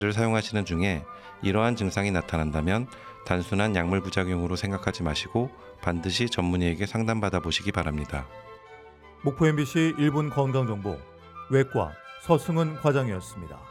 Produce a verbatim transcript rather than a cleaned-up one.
를 사용하시는 중에 이러한 증상이 나타난다면 단순한 약물 부작용으로 생각하지 마시고 반드시 전문의에게 상담받아 보시기 바랍니다. 목포 엠비씨 일 분 건강정보 외과 서승은 과장이었습니다.